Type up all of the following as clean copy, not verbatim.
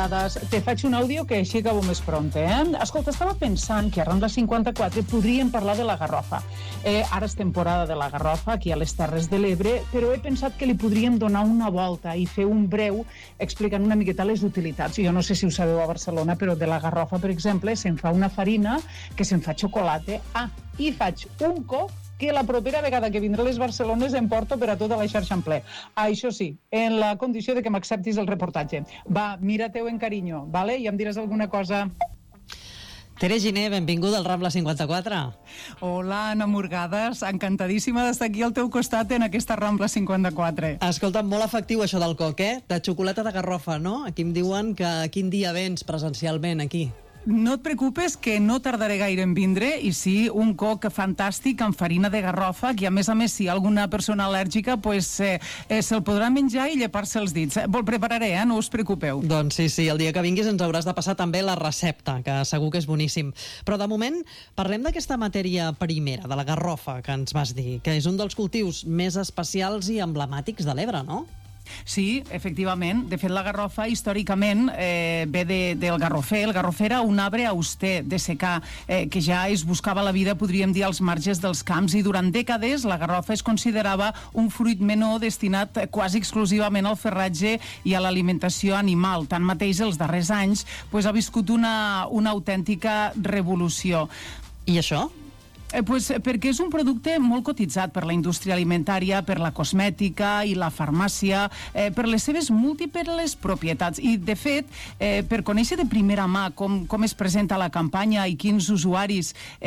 Te faig un àudio que així acabo més pronte. Escolta, estava pensant que a Rambla 54 podríem parlar de la garrofa. Ara és temporada de la garrofa aquí a les Terres de l'Ebre, però he pensat que li podríem donar una volta i fer un breu explicant una miqueta les utilitats. Jo no sé si ho sabeu a Barcelona, però de la garrofa, per exemple, se'n fa una farina que se'n fa xocolata. I faig un coc que la propera vegada que vindré a les Barcelones em porto per a tota la xarxa en ple. Això sí, en la condició de que m'acceptis el reportatge. Va, mira-te-ho en carinyo, vale? I em diràs alguna cosa. Tere Giner, benvinguda al Rambla 54. Hola, Anna Morgades, encantadíssima d'estar aquí al teu costat en aquesta Rambla 54. Escolta, molt efectiu això del coc, de xocolata de garrofa, no? Aquí em diuen que quin dia vens presencialment aquí. No et preocupes, que no tardaré gaire en vindre, i sí, un coc fantàstic amb farina de garrofa, que a més, si hi ha alguna persona al·lèrgica, se'l podrà menjar i llepar-se els dits. Vol prepararé, no us preocupeu. Doncs sí, el dia que vinguis ens hauràs de passar també la recepta, que segur que és boníssim. Però de moment parlem d'aquesta matèria primera, de la garrofa, que ens vas dir, que és un dels cultius més especials i emblemàtics de l'Ebre, no? Sí, efectivament. De fet, la garrofa històricament ve del garrofer. El garrofer era un arbre auster de secà que ja es buscava la vida, podríem dir, als marges dels camps, i durant dècades la garrofa es considerava un fruit menor destinat quasi exclusivament al ferratge i a l'alimentació animal. Tanmateix, els darrers anys ha viscut una autèntica revolució. I això? Perquè és un producte molt cotitzat per la indústria alimentària, per la cosmètica i la farmàcia, per les seves múltiples propietats. I, de fet, per conèixer de primera mà com es presenta la campanya i quins usuaris,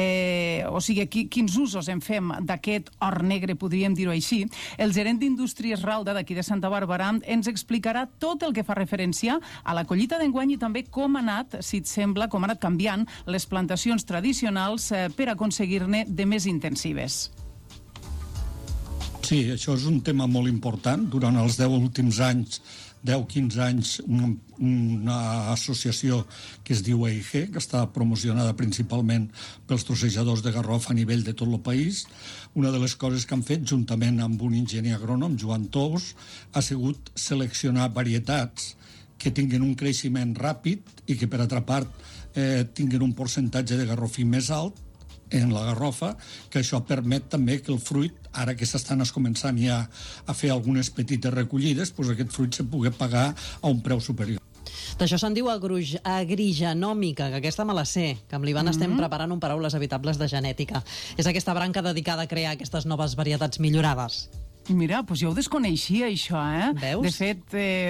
quins usos en fem d'aquest or negre, podríem dir-ho així, el gerent d'Indústries Ralda d'aquí de Santa Bàrbara ens explicarà tot el que fa referència a la collita d'enguany i també com ha anat, si et sembla, com ha anat canviant les plantacions tradicionals per aconseguir-ne de més intensives. Sí, això és un tema molt important. Durant els 10 últims anys, 10-15 anys, una associació que es diu EIG, que està promocionada principalment pels trossejadors de garrofa a nivell de tot el país. Una de les coses que han fet, juntament amb un enginyer agrònom, Joan Tous, ha sigut seleccionar varietats que tinguin un creixement ràpid i que, per altra part, tinguin un percentatge de garrofí més alt en la garrofa, que això permet també que el fruit, ara que s'estan començant ja a fer algunes petites recollides, aquest fruit se pugui pagar a un preu superior. D'això se'n diu agrigenòmica, que aquesta me la sé, que amb l'Ivan estem preparant un Paraules Evitables de genètica. És aquesta branca dedicada a crear aquestes noves varietats millorades. Mira, jo ho desconeixia, això, Veus? De fet,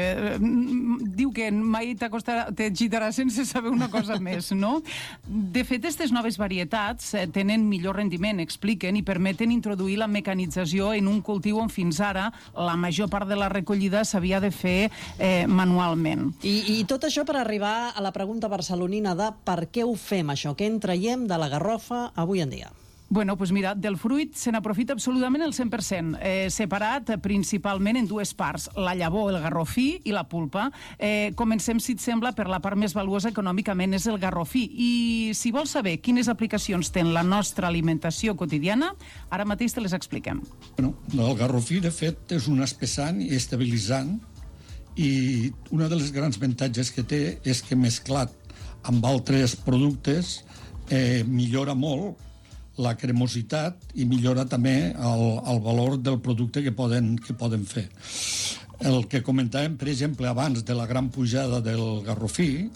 diu que mai t'agitarà sense saber una cosa més, no? De fet, aquestes noves varietats tenen millor rendiment, expliquen, i permeten introduir la mecanització en un cultiu on fins ara la major part de la recollida s'havia de fer manualment. I tot això per arribar a la pregunta barcelonina de per què ho fem, això? Què en traiem de la garrofa avui en dia? Bueno, doncs mira, del fruit se n'aprofita absolutament el 100%, separat principalment en dues parts, la llavor, el garrofí, i la pulpa. Comencem, si et sembla, per la part més valuosa econòmicament, és el garrofí. I si vols saber quines aplicacions té en la nostra alimentació quotidiana, ara mateix te les expliquem. Bueno, el garrofí, de fet, és un espessant i estabilitzant, i una de les grans avantatges que té és que, mesclat amb altres productes, millora molt la cremositat i millora també el valor del producte que poden fer. El que comentàvem, per exemple, abans de la gran pujada del garrofí,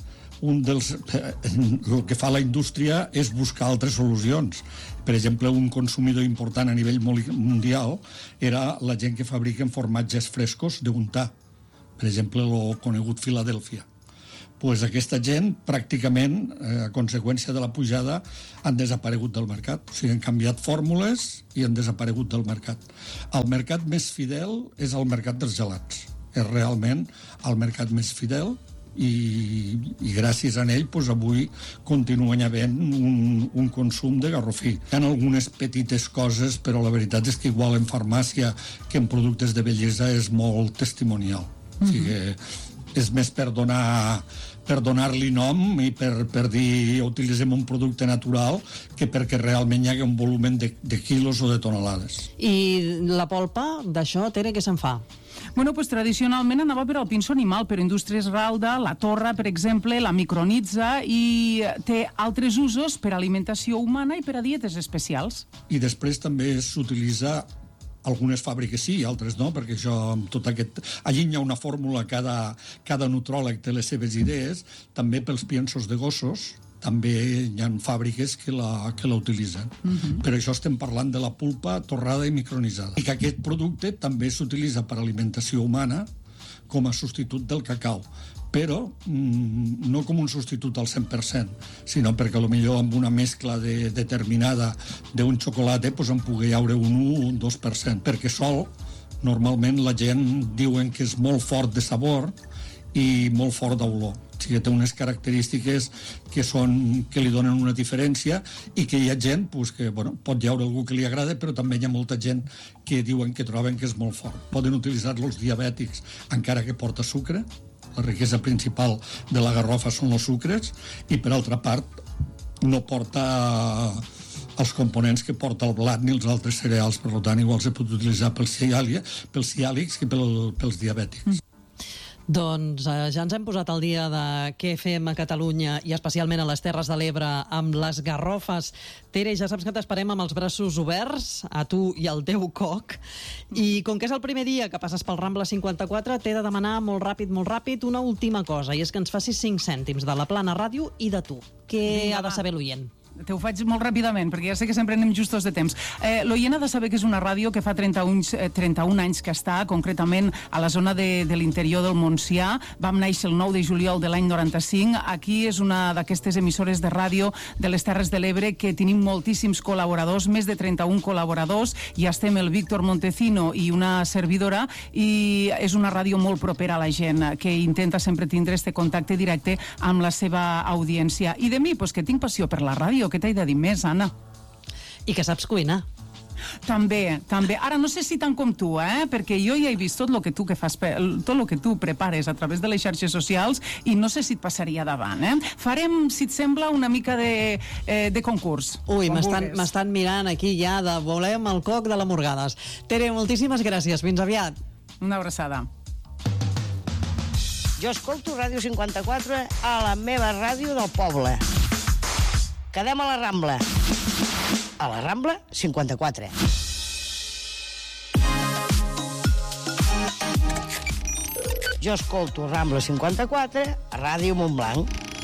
el que fa la indústria és buscar altres solucions. Per exemple, un consumidor important a nivell mundial era la gent que fabriquen formatges frescos d'untar. Per exemple, el conegut Filadèlfia. Aquesta gent, pràcticament, a conseqüència de la pujada, han desaparegut del mercat. O sigui, han canviat fórmules i han desaparegut del mercat. El mercat més fidel és el mercat dels gelats. És realment el mercat més fidel i gràcies a ell avui continuen havent un consum de garrofí. Hi ha algunes petites coses, però la veritat és que igual en farmàcia que en productes de bellesa és molt testimonial. O sigui, és més per donar-li nom i per dir utilitzem un producte natural que perquè realment hi hagi un volum de quilos o de tonelades. I la polpa d'això, Tere, què se'n fa? Bueno, pues tradicionalment anava per al pinso animal, però Indústries Ralda, la torra, per exemple, la micronitza i té altres usos per a alimentació humana i per a dietes especials. I després també s'utilitza, algunes fàbriques sí, altres no, perquè això, amb tot aquest... Allí hi ha una fórmula, cada nutròleg té les seves idees, també pels piensos de gossos, també hi ha fàbriques que la utilitzen. Per això estem parlant de la pulpa torrada i micronitzada. I que aquest producte també s'utilitza per alimentació humana com a substitut del cacau, però no com un substitut al 100%, sinó perquè potser amb una mescla determinada d'un xocolata pues, en pugui haure un 1 o un 2%, perquè sol, normalment la gent diuen que és molt fort de sabor i molt fort d'olor. O sigui, té unes característiques que li donen una diferència i que hi ha gent pues, que pot hi haure algú que li agrada, però també hi ha molta gent que diuen que troben que és molt fort. Poden utilitzar-lo els diabètics encara que porta sucre. La riquesa principal de la garrofa són els sucres i, per altra part, no porta els components que porta el blat ni els altres cereals. Per tant, igual se pot utilitzar pels ciàlics que pels diabètics. Doncs ja ens hem posat al dia de què fem a Catalunya i especialment a les Terres de l'Ebre amb les garrofes. Tere, ja saps que t'esperem amb els braços oberts, a tu i al teu coc. I com que és el primer dia que passes pel Rambla 54, t'he de demanar molt ràpid una última cosa, i és que ens facis 5 cèntims de la Plana Ràdio i de tu. Què ha de saber l'oient? Te ho faig molt ràpidament, perquè ja sé que sempre anem justos de temps. L'oient ha de saber que és una ràdio que fa 31 anys que està, concretament a la zona de l'interior del Montsià. Vam néixer el 9 de juliol de l'any 95. Aquí és una d'aquestes emissores de ràdio de les Terres de l'Ebre que tenim moltíssims col·laboradors, més de 31 col·laboradors, i estem el Víctor Montecino i una servidora, i és una ràdio molt propera a la gent, que intenta sempre tindre este contacte directe amb la seva audiència. I de mi, pues, que tinc passió per la ràdio. Què t'he de dir més, Anna? I que saps cuinar. També. Ara no sé si tant com tu, perquè jo ja he vist tot el que tu tot el que tu prepares a través de les xarxes socials i no sé si et passaria davant, Farem, si et sembla, una mica de concurs. Ui, m'estan mirant aquí ja de volem el coc de la Morgades. Tere, moltíssimes gràcies. Fins aviat. Una abraçada. Jo escolto Ràdio 54 a la meva ràdio del poble. Quedem a la Rambla. A la Rambla 54. Jo escolto Rambla 54 a Ràdio Montblanc.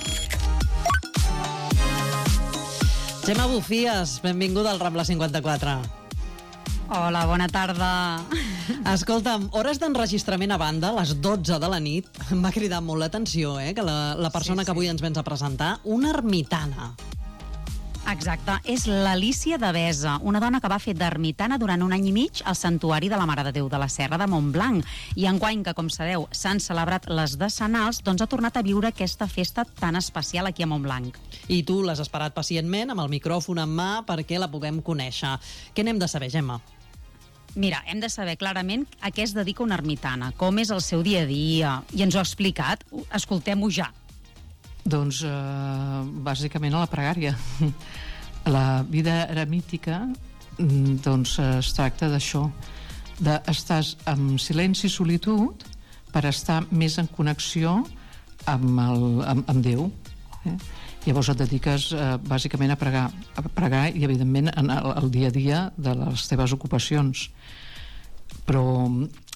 Gemma Bufies, benvinguda al Rambla 54. Hola, bona tarda. Escolta'm, hores d'enregistrament a banda, a les 12 de la nit, em va cridar molt l'atenció, que la persona que avui ens vens a presentar, una ermitana. Exacte, és l'Alícia Devesa, una dona que va fer d'ermitana durant 1 any i mig al Santuari de la Mare de Déu de la Serra de Montblanc. I enguany, que com sabeu s'han celebrat les decenals, doncs ha tornat a viure aquesta festa tan especial aquí a Montblanc. I tu l'has esperat pacientment, amb el micròfon en mà, perquè la puguem conèixer. Què n'hem de saber, Gemma? Mira, hem de saber clarament a què es dedica una ermitana, com és el seu dia a dia, i ens ho ha explicat. Escoltem-ho ja. Doncs, bàsicament a la pregària. La vida eremítica, doncs, es tracta d'això, d'estar en silenci i solitud per estar més en connexió amb Déu. Llavors et dediques bàsicament a pregar i, evidentment, el dia a dia de les teves ocupacions. Però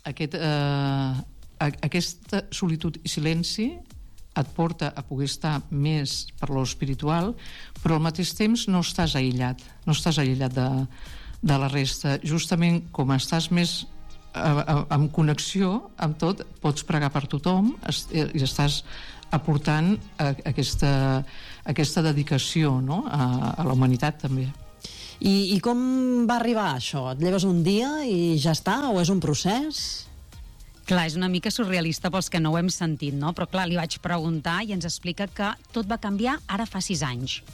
aquesta solitud i silenci et porta a poder estar més per lo espiritual, però al mateix temps no estàs aïllat de la resta. Justament com estàs més en connexió amb tot, pots pregar per tothom i estàs aportant aquesta dedicació, no? A la humanitat també. I com va arribar això? Et lleves un dia i ja està? O és un procés? Clar, és una mica surrealista pels que no ho hem sentit, no? Però clar, li vaig preguntar i ens explica que tot va canviar ara fa 6 anys.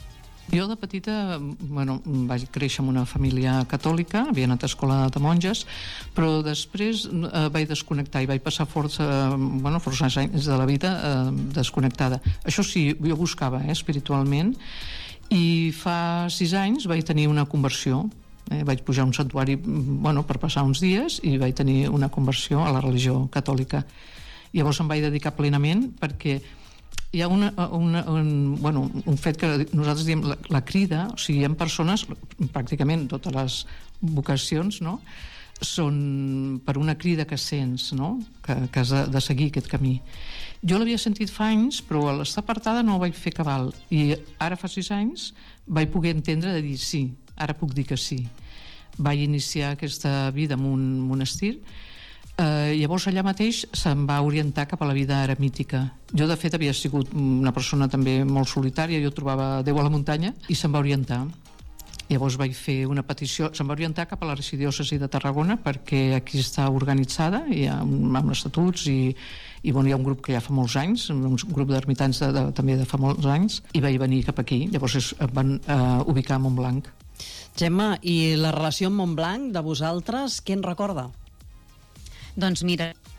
Jo de petita, vaig créixer en una família catòlica, havia anat a escola de monges, però després vaig desconnectar i vaig passar força anys de la vida desconnectada. Això sí, jo buscava espiritualment, i fa 6 anys vaig tenir una conversió. Vaig pujar a un santuari per passar uns dies i vaig tenir una conversió a la religió catòlica. Llavors em vaig dedicar plenament perquè hi ha un fet que nosaltres diem la crida, o sigui, hi ha persones, pràcticament totes les vocacions, no?, són per una crida que sents, no?, que has de seguir aquest camí. Jo l'havia sentit fa anys, però a l'estar apartada no ho vaig fer cabal, i ara fa 6 anys vaig poder entendre de dir sí, ara puc dir que sí. Vaig iniciar aquesta vida en un monestir. Llavors allà mateix se'm va orientar cap a la vida eremítica. Jo de fet havia sigut una persona també molt solitària, jo trobava Déu a la muntanya i se'm va orientar. Llavors vaig fer una petició, se'm va orientar cap a l'arxidiòcesi de Tarragona perquè aquí està organitzada i amb estatuts i hi ha un grup que ja fa molts anys, un grup d'ermitans també de fa molts anys, i vaig venir cap aquí. Llavors em van ubicar a Montblanc. Gemma, i la relació amb Montblanc de vosaltres, què en recorda? Doncs mira,